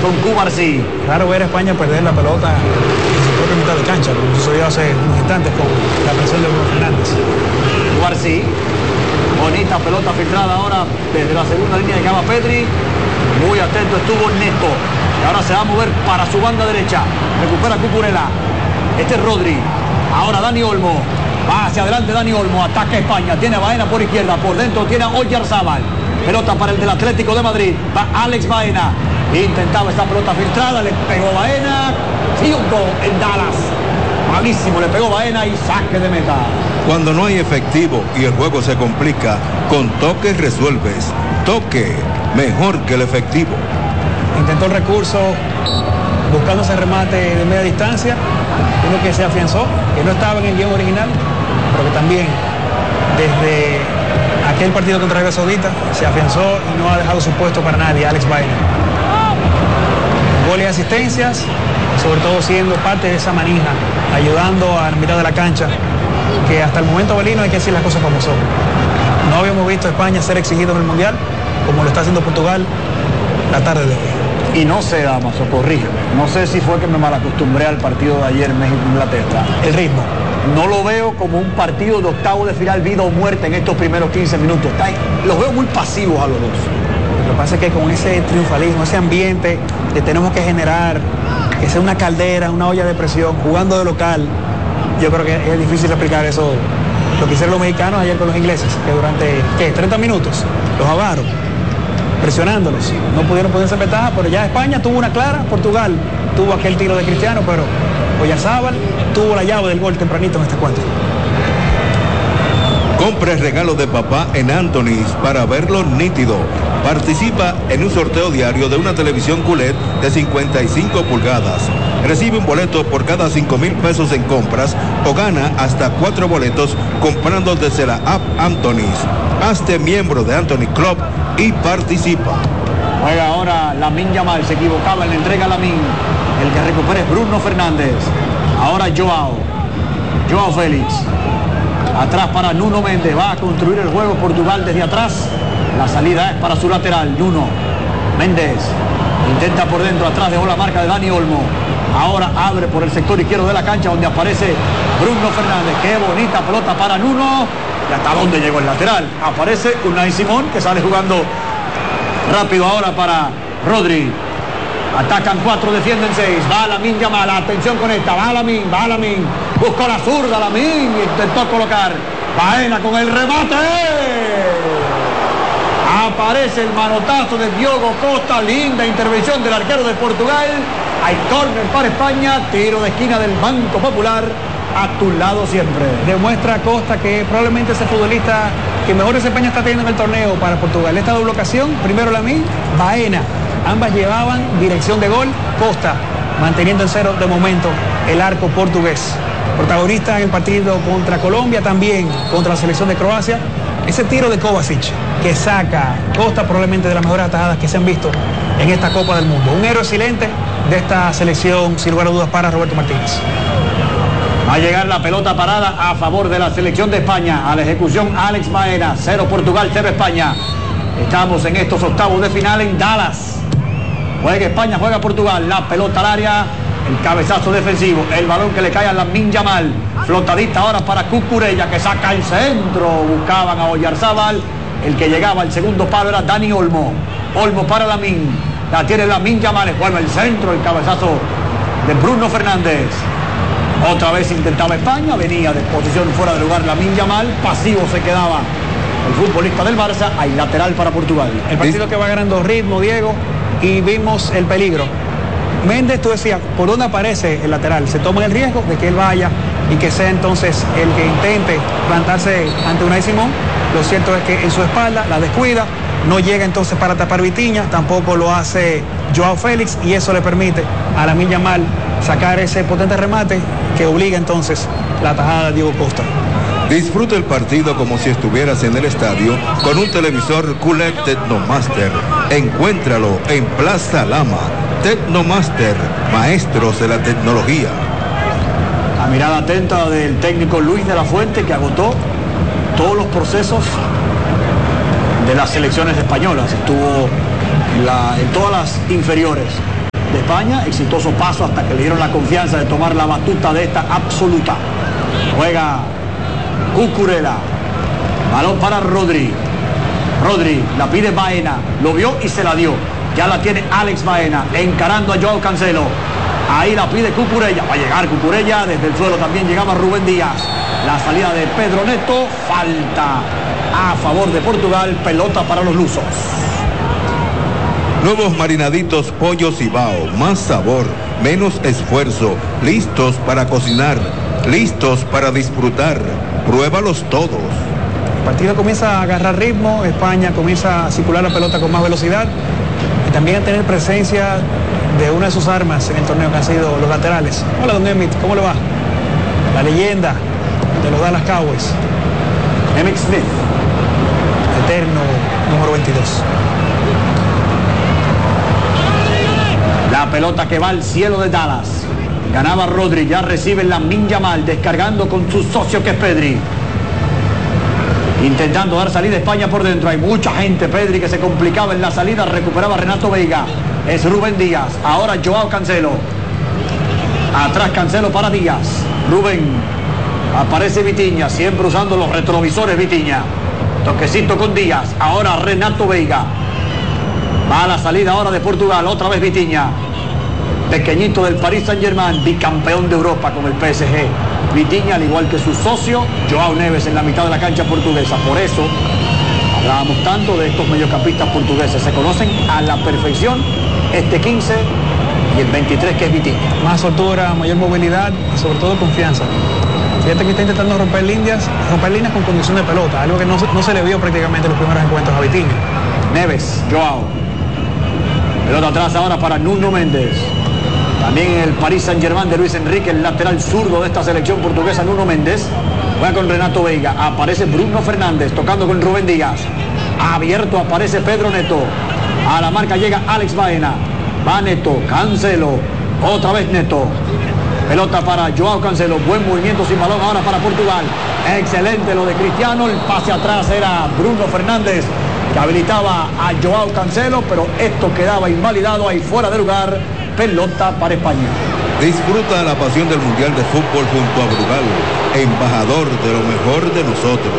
con Cubarsí. Raro ver a España perder la pelota en su propia mitad de cancha, como sucedió hace unos instantes con la presión de Bruno Fernández. Cubarsí, bonita pelota filtrada ahora desde la segunda línea de Gama Pedri. Muy atento estuvo Neto. Y ahora se va a mover para su banda derecha. Recupera Cucurella. Este es Rodri. Ahora Dani Olmo. Va hacia adelante Dani Olmo. Ataca España. Tiene a Baena por izquierda. Por dentro tiene a Oyarzábal. Pelota para el del Atlético de Madrid. Va Alex Baena. Intentaba esta pelota filtrada. Le pegó Baena. Field goal en Dallas. Malísimo. Le pegó Baena y saque de meta. Cuando no hay efectivo y el juego se complica, con Toque resuelves. Toque, mejor que el efectivo. Intentó el recurso buscando ese remate de media distancia, uno que se afianzó, que no estaba en el guión original, pero que también desde aquel partido contra Arabia Saudita se afianzó y no ha dejado su puesto para nadie, Alex Baena. Goles y asistencias, sobre todo siendo parte de esa manija, ayudando a la mitad de la cancha, que hasta el momento, Belino, hay que decir las cosas como son. No habíamos visto a España ser exigido en el Mundial, como lo está haciendo Portugal la tarde de hoy. Y no sé, Damaso, corrígeme. No sé si fue que me malacostumbré al partido de ayer México-Inglaterra. El ritmo. No lo veo como un partido de octavo de final, vida o muerte en estos primeros 15 minutos. Los veo muy pasivos a los dos. Lo que pasa es que con ese triunfalismo, ese ambiente que tenemos que generar, que sea una caldera, una olla de presión, jugando de local, yo creo que es difícil explicar eso. Lo que hicieron los mexicanos ayer con los ingleses, que durante, 30 minutos los ahogaron, presionándolos. No pudieron ponerse en ventaja, pero ya España tuvo una clara, Portugal tuvo aquel tiro de Cristiano, pero Oyarzábal tuvo la llave del gol tempranito en este cuarto. Compra el regalo de papá en Anthony's para verlo nítido. Participa en un sorteo diario de una televisión QLED de 55 pulgadas. Recibe un boleto por cada 5,000 pesos en compras o gana hasta 4 boletos comprando desde la app Anthony's. Hazte miembro de Anthony Club y participa. Juega ahora Lamine Yamal, se equivocaba en la entrega a Lamine. El que recupera es Bruno Fernández. Ahora Joao Félix. Atrás para Nuno Méndez. Va a construir el juego Portugal desde atrás. La salida es para su lateral, Nuno Méndez. Intenta por dentro, atrás dejó la marca de Dani Olmo. Ahora abre por el sector izquierdo de la cancha donde aparece Bruno Fernández. Qué bonita pelota para Nuno. ¿Y hasta dónde llegó el lateral? Aparece Unai Simón, que sale jugando rápido ahora para Rodri. Atacan 4, defienden 6. Va Lamine Yamal, atención con esta. Va Lamine. Buscó la zurda Lamine. Intentó colocar. Baena con el remate. Aparece el manotazo de Diogo Costa. Linda intervención del arquero de Portugal. Hay córner para España. Tiro de esquina del Banco Popular. A tu lado siempre. Demuestra Costa que probablemente ese futbolista que mejor desempeño está teniendo en el torneo para Portugal. Esta doble ocasión, primero Lamine, Baena. Ambas llevaban dirección de gol. Costa manteniendo en cero de momento el arco portugués. Protagonista en el partido contra Colombia, también contra la selección de Croacia. Ese tiro de Kovacic que saca Costa probablemente de las mejores atajadas que se han visto en esta Copa del Mundo. Un héroe silente de esta selección, sin lugar a dudas, para Roberto Martínez. Va a llegar la pelota parada a favor de la selección de España. A la ejecución Alex Baena. 0 Portugal, 0 España. Estamos en estos octavos de final en Dallas. Juega España, juega Portugal. La pelota al área. El cabezazo defensivo. El balón que le cae a Lamine Yamal. Flotadita ahora para Cucurella, que saca el centro. Buscaban a Oyarzábal. El que llegaba al segundo palo era Dani Olmo. Olmo para Lamine. La tiene Lamine Yamal. Vuelve el centro. El cabezazo de Bruno Fernández. Otra vez intentaba España. Venía de posición fuera de lugar Lamine Yamal. Pasivo se quedaba el futbolista del Barça. Hay lateral para Portugal. El partido que va ganando ritmo, Diego. Y vimos el peligro. Méndez, tú decías, ¿por dónde aparece el lateral? Se toma el riesgo de que él vaya y que sea entonces el que intente plantarse ante Unai Simón. Lo cierto es que en su espalda la descuida, no llega entonces para tapar Vitinha, tampoco lo hace Joao Félix, y eso le permite a Lamine Yamal sacar ese potente remate que obliga entonces la tajada de Diogo Costa. Disfruta el partido como si estuvieras en el estadio con un televisor QLED Technomaster. Encuéntralo en Plaza Lama. Technomaster, maestros de la tecnología. La mirada atenta del técnico Luis de la Fuente, que agotó todos los procesos de las selecciones españolas. Estuvo en todas las inferiores. de España, exitoso paso hasta que le dieron la confianza de tomar la batuta de esta absoluta. Juega Cucurella, balón para Rodri, la pide Baena, lo vio y se la dio, ya la tiene Alex Baena, encarando a Joao Cancelo, ahí la pide Cucurella, va a llegar Cucurella, desde el suelo también llegaba Rubén Díaz, la salida de Pedro Neto, falta a favor de Portugal, pelota para los lusos. Nuevos marinaditos Pollo Cibao, más sabor, menos esfuerzo, listos para cocinar, listos para disfrutar, pruébalos todos. El partido comienza a agarrar ritmo, España comienza a circular la pelota con más velocidad y también a tener presencia de una de sus armas en el torneo que han sido los laterales. Hola, don Emmitt, ¿cómo le va? La leyenda de los Dallas Cowboys. Emmitt Smith, eterno número 22. La pelota que va al cielo de Dallas. Ganaba Rodri, ya recibe Lamine Yamal, descargando con su socio que es Pedri. Intentando dar salida a España por dentro. Hay mucha gente, Pedri, que se complicaba en la salida. Recuperaba Renato Veiga. Es Rubén Díaz. Ahora Joao Cancelo. Atrás Cancelo para Díaz. Rubén. Aparece Vitinha, siempre usando los retrovisores Vitinha. Toquecito con Díaz. Ahora Renato Veiga. Va a la salida ahora de Portugal. Otra vez Vitinha. Pequeñito del Paris Saint-Germain, bicampeón de Europa con el PSG. Vitinha, al igual que su socio, Joao Neves, en la mitad de la cancha portuguesa. Por eso hablábamos tanto de estos mediocampistas portugueses. Se conocen a la perfección, este 15 y el 23 que es Vitinha. Más soltura, mayor movilidad y sobre todo confianza. Fíjate que está intentando romper líneas con conducción de pelota, algo que no se le vio prácticamente en los primeros encuentros a Vitinha. Neves, Joao. Pelota atrás ahora para Nuno Méndez. También el Paris Saint-Germain de Luis Enrique, el lateral zurdo de esta selección portuguesa, Nuno Méndez. Juega con Renato Veiga. Aparece Bruno Fernández tocando con Rubén Díaz. Abierto aparece Pedro Neto. A la marca llega Alex Baena. Va Neto, Cancelo. Otra vez Neto. Pelota para Joao Cancelo. Buen movimiento sin balón ahora para Portugal. Excelente lo de Cristiano. El pase atrás era Bruno Fernández, que habilitaba a Joao Cancelo, pero esto quedaba invalidado ahí fuera de lugar. Pelota para España. Disfruta la pasión del Mundial de Fútbol junto a Brugal, embajador de lo mejor de nosotros.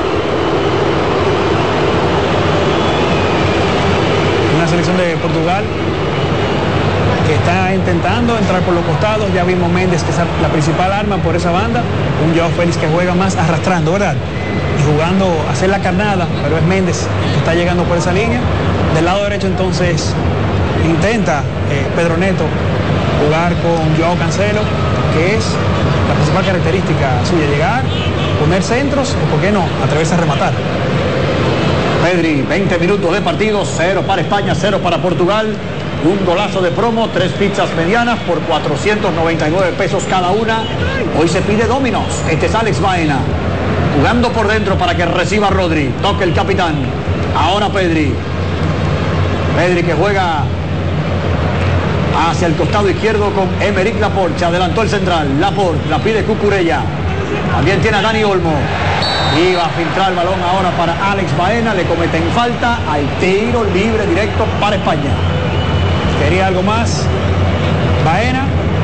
Una selección de Portugal que está intentando entrar por los costados. Ya vimos Méndez, que es la principal arma por esa banda. Un Joao Félix que juega más arrastrando, ¿verdad? Y jugando a hacer la carnada, pero es Méndez que está llegando por esa línea. Del lado derecho entonces intenta Pedro Neto jugar con Joao Cancelo, que es la principal característica suya, llegar, poner centros o, por qué no, atreverse a rematar. Pedri, 20 minutos de partido, 0 para España, 0 para Portugal. Un golazo de promo, 3 pizzas medianas por 499 pesos cada una. Hoy se pide Domino's. Este es Alex Baena, jugando por dentro para que reciba Rodri. Toca el capitán. Ahora Pedri. Pedri que juega hacia el costado izquierdo con Emerick Laporte. Se adelantó el central. Laporte la pide Cucurella. También tiene a Dani Olmo. Iba a filtrar el balón ahora para Alex Baena. Le cometen falta. Hay tiro libre directo para España. Quería algo más Baena.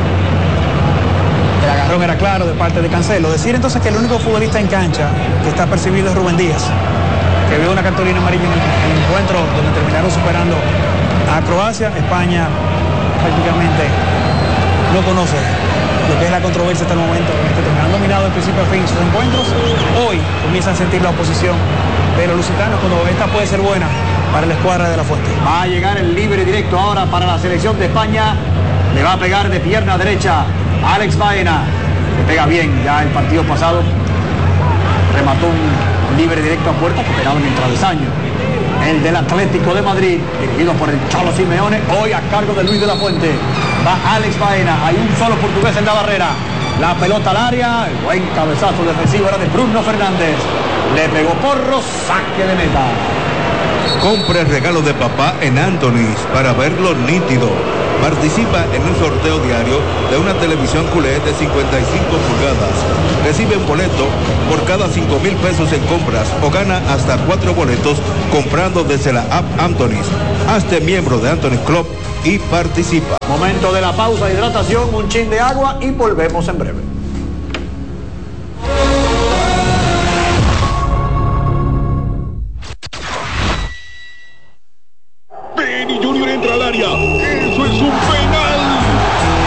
El agarrón era claro de parte de Cancelo. Decir entonces que el único futbolista en cancha que está percibido es Rubén Díaz, que vio una cartulina amarilla en el encuentro donde terminaron superando a Croacia. España prácticamente no conoce lo que es la controversia hasta el momento. Han dominado de principio a fin sus encuentros. Hoy comienzan a sentir la oposición de los lusitanos, cuando esta puede ser buena para la escuadra de la Fuente. Va a llegar el libre directo ahora para la selección de España. Le va a pegar de pierna derecha Alex Baena. Le pega bien, ya el partido pasado remató un libre directo a puerta que pegaba en el travesaño. El del Atlético de Madrid, dirigido por el Cholo Simeone, hoy a cargo de Luis de la Fuente. Va Alex Baena, hay un solo portugués en la barrera. La pelota al área, el buen cabezazo defensivo era de Bruno Fernández. Le pegó Porro, saque de meta. Compra el regalo de papá en Anthony's para verlo nítido. Participa en un sorteo diario de una televisión QLED de 55 pulgadas. Recibe un boleto por cada 5,000 pesos en compras o gana hasta 4 boletos comprando desde la app Anthony's. Hazte miembro de Anthony Club y participa. Momento de la pausa, hidratación, un chin de agua y volvemos en breve. Benny Junior entra al área.